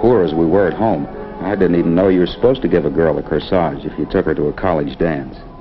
poor as we were at home, I didn't even know you were supposed to give a girl a corsage if you took her to a college dance.